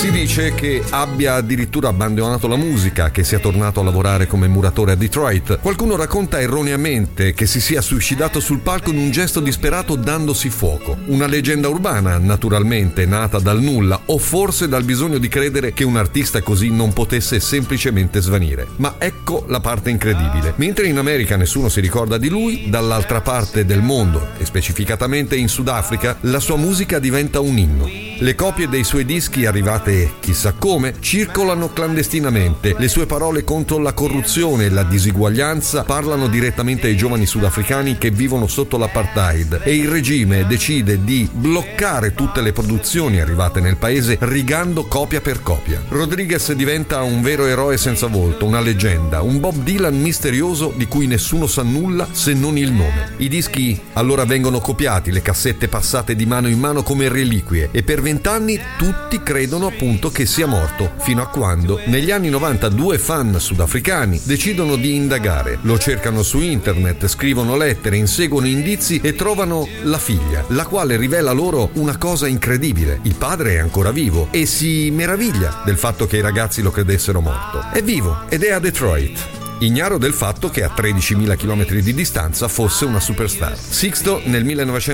Si dice che abbia addirittura abbandonato la musica, che sia tornato a lavorare come muratore a Detroit. Qualcuno racconta erroneamente che si sia suicidato sul palco in un gesto disperato dandosi fuoco. Una leggenda urbana, naturalmente, nata dal nulla o forse dal bisogno di credere che un artista così non potesse semplicemente svanire. Ma ecco la parte incredibile. Mentre in America nessuno si ricorda di lui, dall'altra parte del mondo, e specificatamente in Sudafrica, la sua musica diventa un inno. Le copie dei suoi dischi, arrivate chissà come, circolano clandestinamente. Le sue parole contro la corruzione e la disuguaglianza parlano direttamente ai giovani sudafricani che vivono sotto l'apartheid, e il regime decide di bloccare tutte le produzioni arrivate nel paese rigando copia per copia. Rodriguez diventa un vero eroe senza volto, una leggenda, un Bob Dylan misterioso di cui nessuno sa nulla se non il nome. I dischi allora vengono copiati, le cassette passate di mano in mano come reliquie, e per 20 anni tutti credono appunto che sia morto, fino a quando negli anni 90 due fan sudafricani decidono di indagare. Lo cercano su internet, scrivono lettere, inseguono indizi e trovano la figlia, la quale rivela loro una cosa incredibile: il padre è ancora vivo, e si meraviglia del fatto che i ragazzi lo credessero morto. È vivo ed è a Detroit, ignaro del fatto che a 13.000 km di distanza fosse una superstar. Sixto nel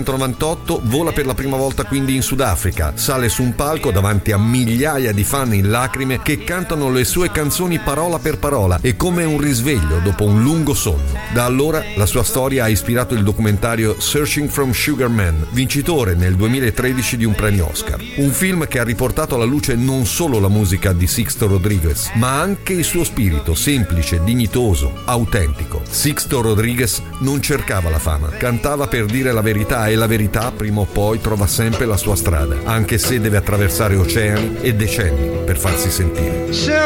1998 vola per la prima volta quindi in Sudafrica, sale su un palco davanti a migliaia di fan in lacrime che cantano le sue canzoni parola per parola, e come un risveglio dopo un lungo sonno. Da allora la sua storia ha ispirato il documentario Searching from Sugar Man, vincitore nel 2013 di un premio Oscar. Un film che ha riportato alla luce non solo la musica di Sixto Rodriguez, ma anche il suo spirito semplice, dignitoso, autentico. Sixto Rodriguez non cercava la fama, cantava per dire la verità, e la verità prima o poi trova sempre la sua strada, anche se deve attraversare oceani e decenni per farsi sentire.